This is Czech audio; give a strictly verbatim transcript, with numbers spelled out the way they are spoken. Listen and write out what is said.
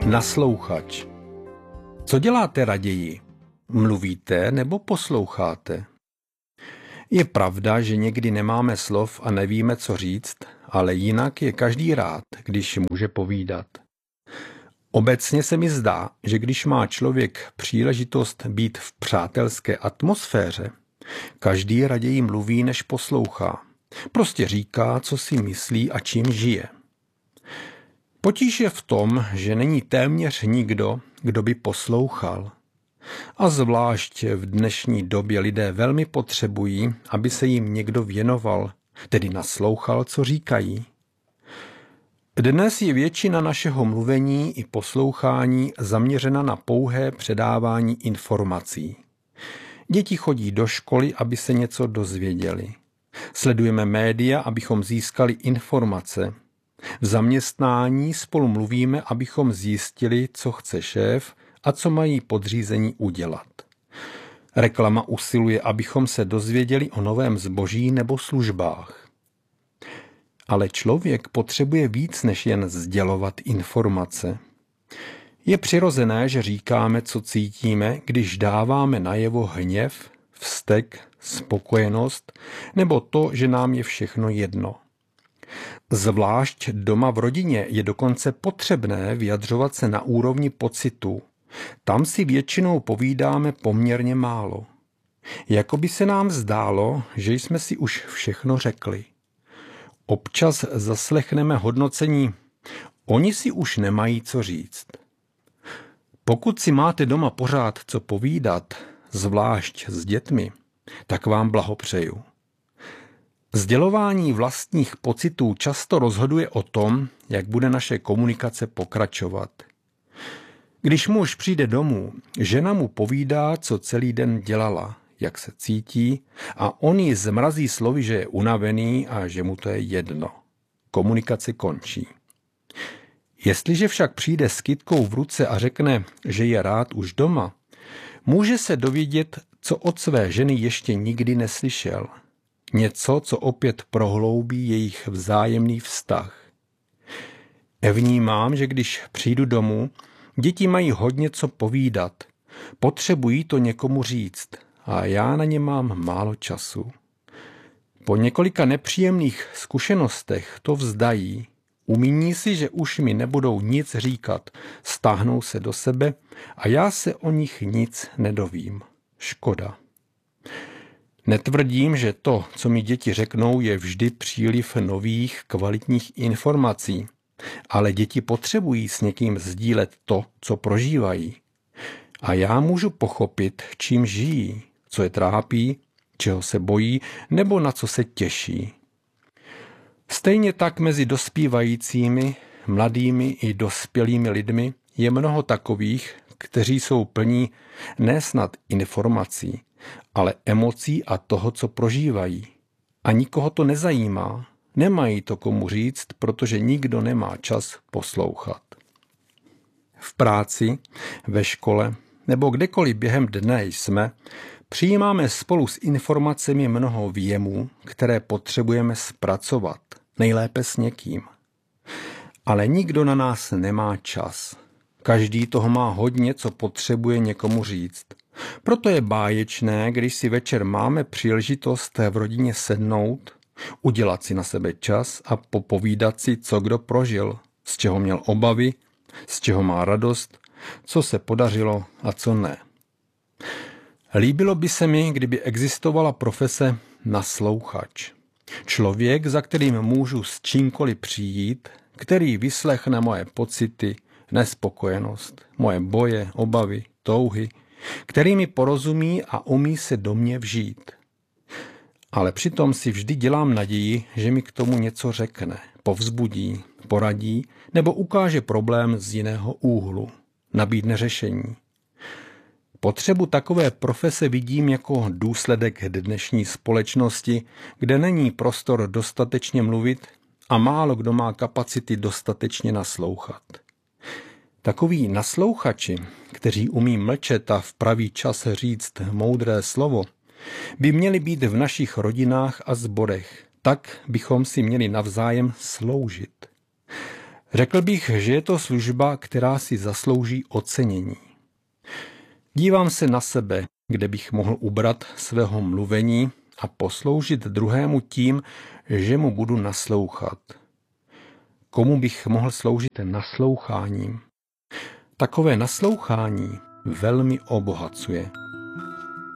Naslouchač. Co děláte raději? Mluvíte nebo posloucháte? Je pravda, že někdy nemáme slov a nevíme, co říct, ale jinak je každý rád, když může povídat. Obecně se mi zdá, že když má člověk příležitost být v přátelské atmosféře, každý raději mluví, než poslouchá. Prostě říká, co si myslí a čím žije. Potíž je v tom, že není téměř nikdo, kdo by poslouchal. A zvlášť v dnešní době lidé velmi potřebují, aby se jim někdo věnoval, tedy naslouchal, co říkají. Dnes je většina našeho mluvení i poslouchání zaměřena na pouhé předávání informací. Děti chodí do školy, aby se něco dozvěděli. Sledujeme média, abychom získali informace. V zaměstnání spolu mluvíme, abychom zjistili, co chce šéf a co mají podřízení udělat. Reklama usiluje, abychom se dozvěděli o novém zboží nebo službách. Ale člověk potřebuje víc než jen sdělovat informace. Je přirozené, že říkáme, co cítíme, když dáváme najevo hněv, vztek, spokojenost nebo to, že nám je všechno jedno. Zvlášť doma v rodině je dokonce potřebné vyjadřovat se na úrovni pocitu. Tam si většinou povídáme poměrně málo. Jakoby se nám zdálo, že jsme si už všechno řekli. Občas zaslechneme hodnocení, oni si už nemají co říct. Pokud si máte doma pořád co povídat, zvlášť s dětmi, tak vám blahopřeju. Sdělování vlastních pocitů často rozhoduje o tom, jak bude naše komunikace pokračovat. Když muž přijde domů, žena mu povídá, co celý den dělala, jak se cítí, a on ji zmrazí slovy, že je unavený a že mu to je jedno. Komunikace končí. Jestliže však přijde s kytkou v ruce a řekne, že je rád už doma, může se dovědět, co od své ženy ještě nikdy neslyšel. Něco, co opět prohloubí jejich vzájemný vztah. Vnímám, že když přijdu domů, děti mají hodně co povídat. Potřebují to někomu říct a já na ně mám málo času. Po několika nepříjemných zkušenostech to vzdají. Umíní si, že už mi nebudou nic říkat, stáhnou se do sebe a já se o nich nic nedovím. Škoda. Netvrdím, že to, co mi děti řeknou, je vždy příliv nových, kvalitních informací, ale děti potřebují s někým sdílet to, co prožívají. A já můžu pochopit, čím žijí, co je trápí, čeho se bojí nebo na co se těší. Stejně tak mezi dospívajícími, mladými i dospělými lidmi je mnoho takových, kteří jsou plní ne snad informací, ale emocí a toho, co prožívají. A nikoho to nezajímá, nemají to komu říct, protože nikdo nemá čas poslouchat. V práci, ve škole nebo kdekoliv během dne jsme, přijímáme spolu s informacemi mnoho věmů, které potřebujeme zpracovat, nejlépe s někým. Ale nikdo na nás nemá čas. Každý toho má hodně, co potřebuje někomu říct. Proto je báječné, když si večer máme příležitost v rodině sednout, udělat si na sebe čas a popovídat si, co kdo prožil, z čeho měl obavy, z čeho má radost, co se podařilo a co ne. Líbilo by se mi, kdyby existovala profese naslouchač. Člověk, za kterým můžu s čímkoliv přijít, který vyslechne moje pocity, nespokojenost, moje boje, obavy, touhy, který mi porozumí a umí se do mě vžít. Ale přitom si vždy dělám naději, že mi k tomu něco řekne, povzbudí, poradí nebo ukáže problém z jiného úhlu, nabídne řešení. Potřebu takové profese vidím jako důsledek dnešní společnosti, kde není prostor dostatečně mluvit a málo kdo má kapacity dostatečně naslouchat. Takoví naslouchači, kteří umí mlčet a v pravý čas říct moudré slovo, by měli být v našich rodinách a sborech. Tak bychom si měli navzájem sloužit. Řekl bych, že je to služba, která si zaslouží ocenění. Dívám se na sebe, kde bych mohl ubrat svého mluvení a posloužit druhému tím, že mu budu naslouchat. Komu bych mohl sloužit nasloucháním? Takové naslouchání velmi obohacuje.